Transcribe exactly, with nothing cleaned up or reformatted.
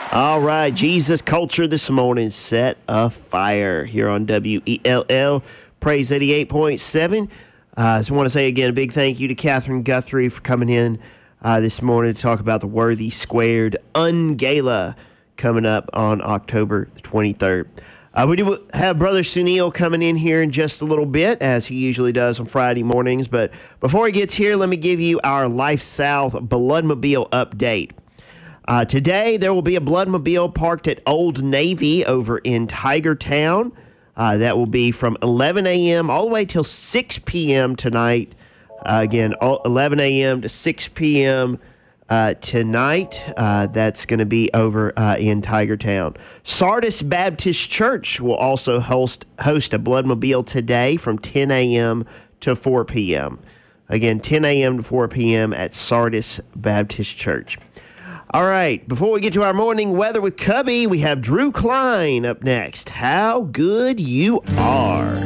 All right, Jesus culture this morning set afire here on W E L L, Praise eighty-eight point seven. I uh, just want to say again a big thank you to Catherine Guthrie for coming in uh, this morning to talk about the Worthy Squared Ungala coming up on October the twenty-third. Uh, we do have Brother Sunil coming in here in just a little bit, as he usually does on Friday mornings. But before he gets here, let me give you our Life South Bloodmobile update. Uh, today, there will be a Bloodmobile parked at Old Navy over in Tigertown. Uh, that will be from eleven a.m. all the way till six p.m. tonight. Uh, again, eleven a.m. to six p.m. Uh, tonight. Uh, that's going to be over uh, in Tigertown. Sardis Baptist Church will also host, host a Bloodmobile today from ten a.m. to four p.m. Again, ten a.m. to four p.m. at Sardis Baptist Church. All right, before we get to our morning weather with Cubby, we have Drew Klein up next. How good you are.